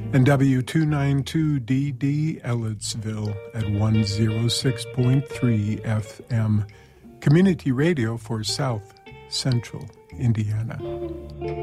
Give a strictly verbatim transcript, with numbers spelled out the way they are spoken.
and W two ninety-two D D Ellettsville at one oh six point three F M, community radio for South Central Indiana.